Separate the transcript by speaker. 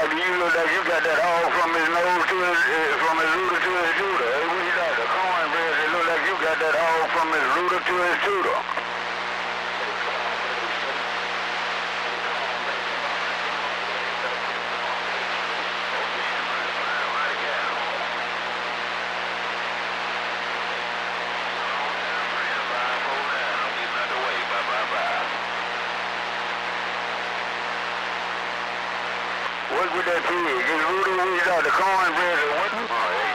Speaker 1: look like you got that all from his nose to his, from his rooter to his tutor. Hey, what you got? The cornbread, it look like you got that all from his rooter to his tutor. What with that pig? His rooter, what you got? The cornbread, what? Oh,